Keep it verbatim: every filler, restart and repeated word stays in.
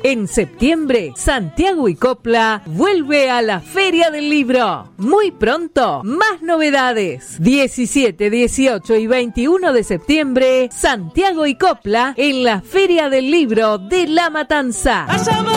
En septiembre, Santiago y Copla vuelve a la Feria del Libro. Muy pronto, más novedades. diecisiete, dieciocho y veintiuno de septiembre, Santiago y Copla en la Feria del Libro de La Matanza.